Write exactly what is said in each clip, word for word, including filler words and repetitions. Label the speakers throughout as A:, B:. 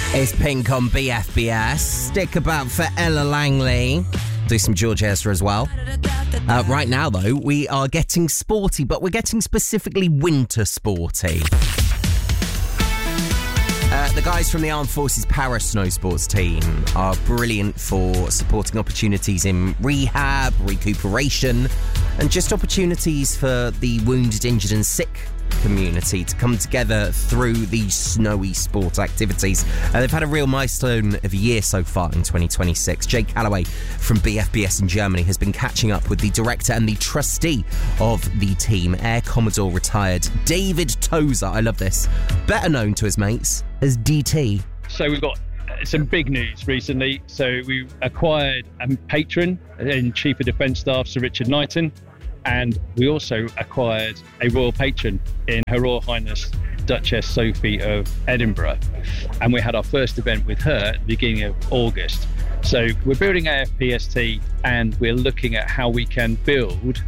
A: It's Pink on B F B S. Stick about for Ella Langley. Do some George Ezra as well. Uh, right now, though, we are getting sporty, but we're getting specifically winter sporty. Uh, the guys from the Armed Forces Para Snow Sports team are brilliant for supporting opportunities in rehab, recuperation, and just opportunities for the wounded, injured and sick community to come together through these snowy sport activities. Uh, they've had a real milestone of a year so far in twenty twenty-six. Jake Calloway from B F B S in Germany has been catching up with the director and the trustee of the team, Air Commodore retired David Tozer. I love this. Better known to his mates as D T.
B: So we've got some big news recently. So we acquired a patron and Chief of Defence Staff, Sir Richard Knighton. And we also acquired a royal patron in Her Royal Highness Duchess Sophie of Edinburgh. And we had our first event with her at the beginning of August. So we're building A F P S T and we're looking at how we can build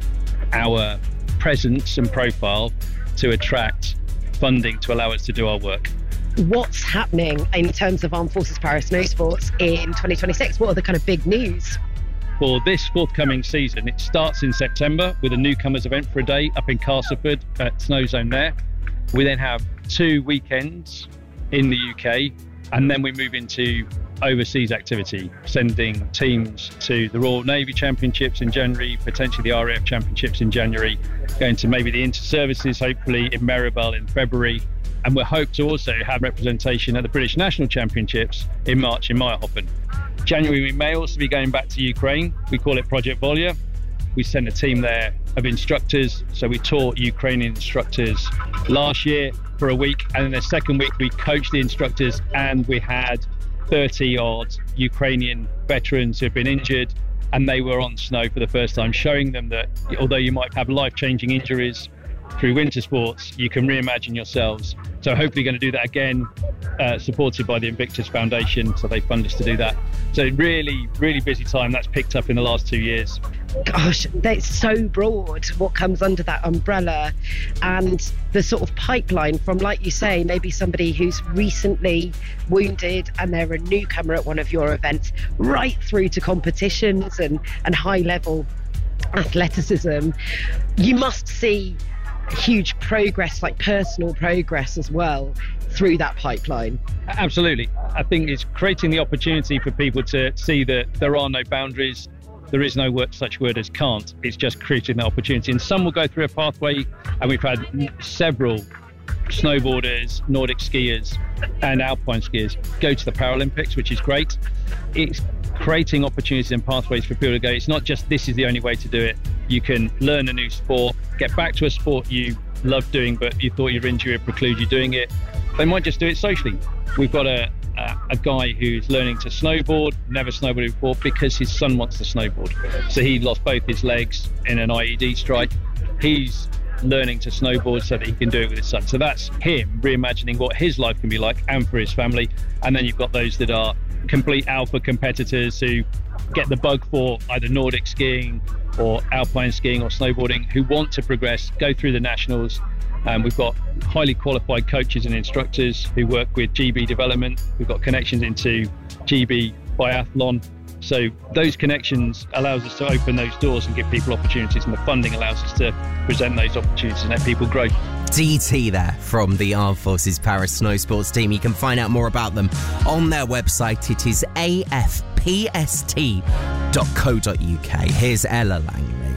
B: our presence and profile to attract funding to allow us to do our work.
C: What's happening in terms of Armed Forces Para Snow Sports in twenty twenty-six? What are the kind of big news?
B: For this forthcoming season, it starts in September with a newcomers event for a day up in Castleford at Snow Zone there. We then have two weekends in the U K, and then we move into overseas activity, sending teams to the Royal Navy Championships in January, potentially the R A F Championships in January, going to maybe the Inter-Services, hopefully in Maribel in February. And we hope to also have representation at the British National Championships in March in Meyerhofen. January, we may also be going back to Ukraine. We call it Project Volya. We sent a team there of instructors. So we taught Ukrainian instructors last year for a week. And then the second week, we coached the instructors and we had thirty odd Ukrainian veterans who had been injured. And they were on snow for the first time, showing them that although you might have life-changing injuries through winter sports, you can reimagine yourselves. So hopefully going to do that again, uh, supported by the Invictus Foundation. So they fund us to do that. So really, really busy time. That's picked up in the last two years.
C: Gosh, that's so broad, what comes under that umbrella, and the sort of pipeline from, like you say, maybe somebody who's recently wounded and they're a newcomer at one of your events, right through to competitions and, and high-level athleticism. You must see huge progress, like personal progress as well, through that pipeline.
B: Absolutely. I think it's creating the opportunity for people to see that there are no boundaries. There is no word, such word as can't. It's just creating the opportunity. And some will go through a pathway, and we've had several snowboarders, Nordic skiers and alpine skiers go to the Paralympics, which is great. It's creating opportunities and pathways for people to go, it's not just this is the only way to do it. You can learn a new sport, get back to a sport you love doing but you thought your injury would preclude you doing it. They might just do it socially. We've got a a, a guy who's learning to snowboard, never snowboarded before, because his son wants to snowboard. So he lost both his legs in an I E D strike. He's learning to snowboard so that he can do it with his son. So that's him reimagining what his life can be like, and for his family. And then you've got those that are complete alpha competitors who get the bug for either Nordic skiing or alpine skiing or snowboarding, who want to progress, go through the nationals. Um, we've got highly qualified coaches and instructors who work with G B development. We've got connections into G B biathlon. So those connections allows us to open those doors and give people opportunities, and the funding allows us to present those opportunities and let people grow.
A: D T there from the Armed Forces Para Snow Sports team. You can find out more about them on their website. It is A F P S T dot co dot U K. Here's Ella Langley.